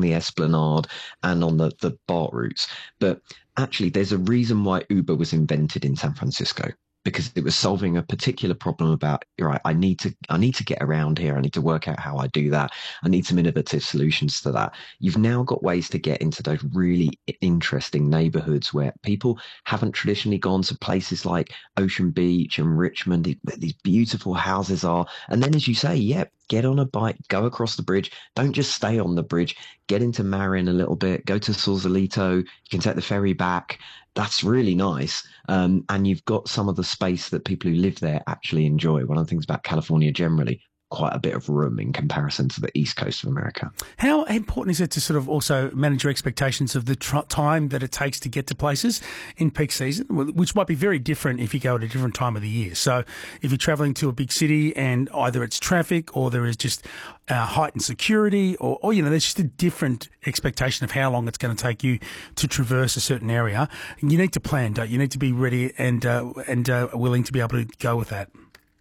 along the Esplanade and on the BART routes. But actually, there's a reason why Uber was invented in San Francisco, because it was solving a particular problem about, right, I need to get around here. I need to work out how I do that. I need some innovative solutions to that. You've now got ways to get into those really interesting neighborhoods where people haven't traditionally gone, to places like Ocean Beach and Richmond. These beautiful houses are. And then, as you say, get on a bike, go across the bridge. Don't just stay on the bridge. Get into Marin a little bit, go to Sausalito. You can take the ferry back. That's really nice. And you've got some of the space that people who live there actually enjoy. One of the things about California generally, quite a bit of room in comparison to the East Coast of America. How important is it to sort of also manage your expectations of the time that it takes to get to places in peak season, which might be very different if you go at a different time of the year? So if you're travelling to a big city and either it's traffic or there is just heightened security or there's just a different expectation of how long it's going to take you to traverse a certain area, you need to plan, don't you? You need to be ready and willing to be able to go with that.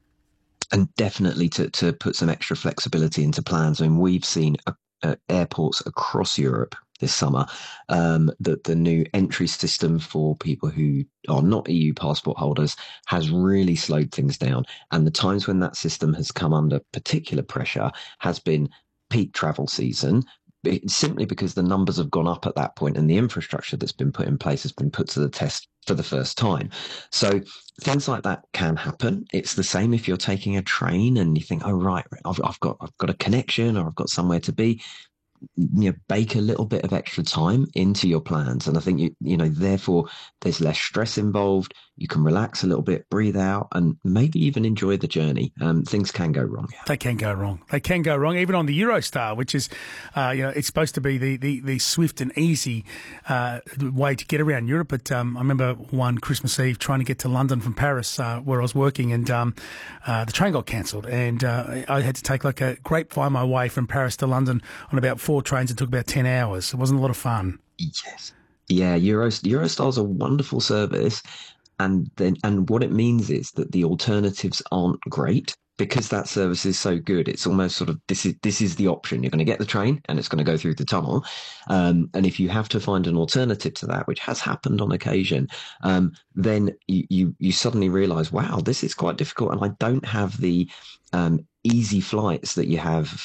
And definitely to put some extra flexibility into plans. I mean, we've seen airports across Europe this summer that the new entry system for people who are not EU passport holders has really slowed things down. And the times when that system has come under particular pressure has been peak travel season, simply because the numbers have gone up at that point and the infrastructure that's been put in place has been put to the test for the first time. So things like that can happen. It's the same if you're taking a train and you think, oh, right, I've got a connection or I've got somewhere to be. Bake a little bit of extra time into your plans. And I think, therefore there's less stress involved. You can relax a little bit, breathe out, and maybe even enjoy the journey. Things can go wrong. They can go wrong. They can go wrong, even on the Eurostar, which is, it's supposed to be the swift and easy way to get around Europe. But I remember one Christmas Eve trying to get to London from Paris, where I was working, and the train got cancelled. And I had to take like a grapevine my way from Paris to London on about 4 trains. It took about 10 hours. It wasn't a lot of fun. Yes. Yeah, Eurostar's a wonderful service. And what it means is that the alternatives aren't great, because that service is so good. It's almost sort of, this is the option. You're going to get the train and it's going to go through the tunnel. And if you have to find an alternative to that, which has happened on occasion, then you suddenly realize, wow, this is quite difficult. And I don't have the easy flights that you have,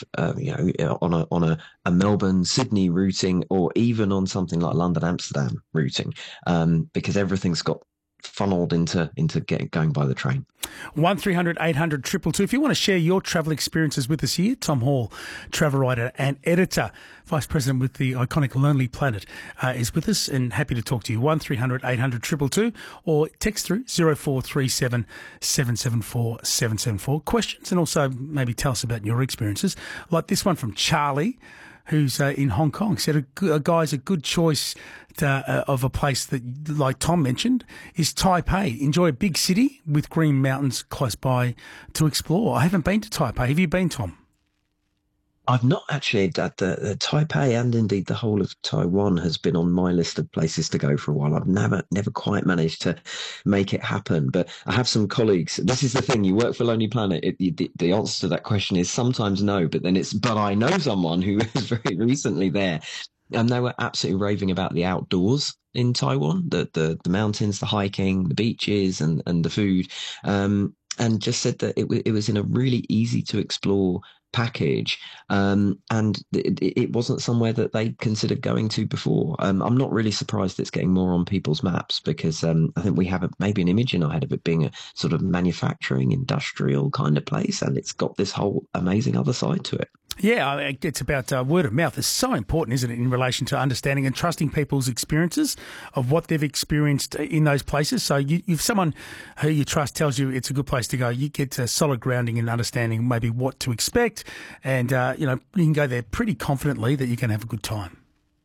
on a Melbourne, Sydney routing, or even on something like London, Amsterdam routing, because everything's got funneled into going by the train. 1300 800 222. If you want to share your travel experiences with us here, Tom Hall, travel writer and editor, Vice President with the iconic Lonely Planet, is with us and happy to talk to you. 1300 800 222 or text through 0437 774 774. Questions, and also maybe tell us about your experiences, like this one from Charlie, who's in Hong Kong. Said a guy's a good choice of a place that, like Tom mentioned, is Taipei. Enjoy a big city with green mountains close by to explore. I haven't been to Taipei. Have you been, Tom? I've not actually. The Taipei and indeed the whole of Taiwan has been on my list of places to go for a while. I've never quite managed to make it happen, but I have some colleagues. This is the thing: you work for Lonely Planet. The answer to that question is sometimes no, but I know someone who was very recently there, and they were absolutely raving about the outdoors in Taiwan, the mountains, the hiking, the beaches, and the food, and just said that it was in a really easy to explore package, and it wasn't somewhere that they considered going to before. I'm not really surprised it's getting more on people's maps, because I think we have maybe an image in our head of it being a sort of manufacturing, industrial kind of place, and it's got this whole amazing other side to it. Yeah, it's about word of mouth. It's so important, isn't it, in relation to understanding and trusting people's experiences of what they've experienced in those places. So if someone who you trust tells you it's a good place to go, you get a solid grounding in understanding maybe what to expect, and you can go there pretty confidently that you can have a good time.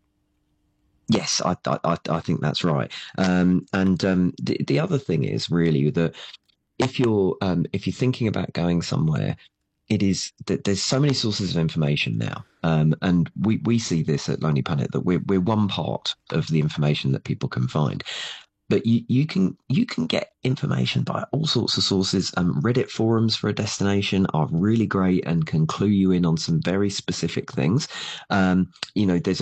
Yes, I think that's right. The other thing is really that if you're thinking about going somewhere, it is that there's so many sources of information now, and we see this at Lonely Planet, that we're one part of the information that people can find. But you can get information by all sorts of sources. Reddit forums for a destination are really great and can clue you in on some very specific things. There's